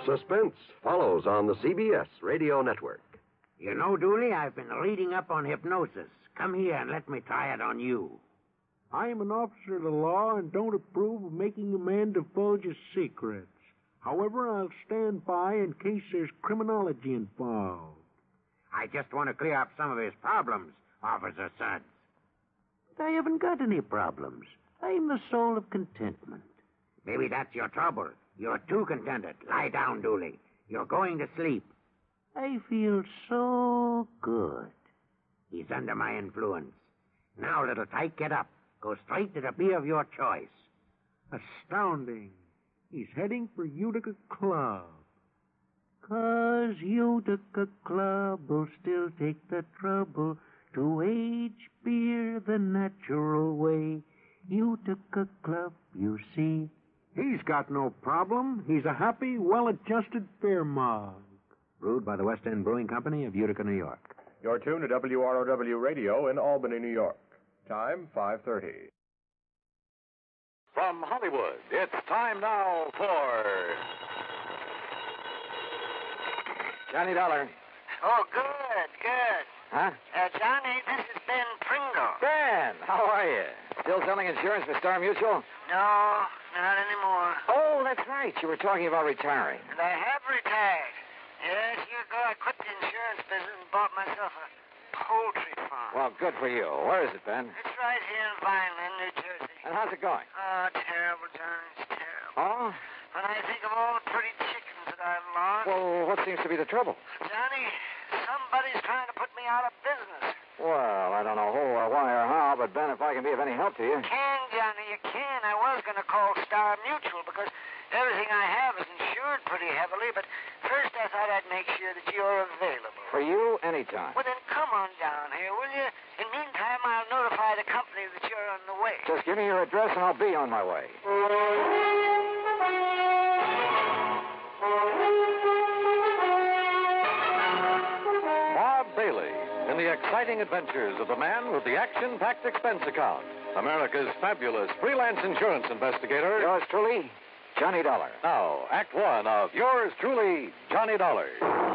Suspense follows on the CBS radio network. You know, Dooley, I've been reading up on hypnosis. Come here and let me try it on you. I am an officer of the law and don't approve of making a man divulge his secrets. However, I'll stand by in case there's criminology involved. I just want to clear up some of his problems, Officer Suggs. But I haven't got any problems. I'm the soul of contentment. Maybe that's your trouble. You're too contented. Lie down, Dooley. You're going to sleep. I feel so good. He's under my influence. Now, little tyke, get up. Go straight to the beer of your choice. Astounding. He's heading for Utica Club. 'Cause Utica Club will still take the trouble to age beer the natural way. Utica Club, you see. He's got no problem. He's a happy, well-adjusted beer mug. Brewed by the West End Brewing Company of Utica, New York. You're tuned to WROW Radio in Albany, New York. Time, 5:30. From Hollywood, it's time now for Johnny Dollar. Oh, good. Huh? Johnny, this is Ben Pringle. Ben, how are you? Still selling insurance for Star Mutual? No, not anymore. Oh, that's right. You were talking about retiring. And I have retired. Yes, years ago I quit the insurance business and bought myself a poultry farm. Well, good for you. Where is it, Ben? It's right here in Vineland, New Jersey. And how's it going? Oh, terrible, Johnny. It's terrible. Oh? When I think of all the pretty chickens that I've lost. Well, what seems to be the trouble? Johnny, somebody's trying to put me out of business. Well, I don't know who or why or how, but Ben, if I can be of any help to you. You can, Johnny, you can. I was going to call Star Mutual because everything I have is insured pretty heavily, but first I thought I'd make sure that you're available. For you, anytime. Well, then come on down here, will you? In the meantime, I'll notify the company that you're on the way. Just give me your address and I'll be on my way. Bob Bailey in the exciting adventures of the man with the action-packed expense account. America's fabulous freelance insurance investigator. Yours truly, Johnny Dollar. Now, Act One of Yours Truly, Johnny Dollar.